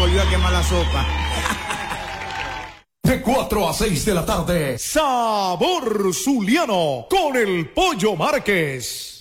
volvió a quemar la sopa. De 4 a 6 de la tarde, Sabor Zuliano con el Pollo Márquez.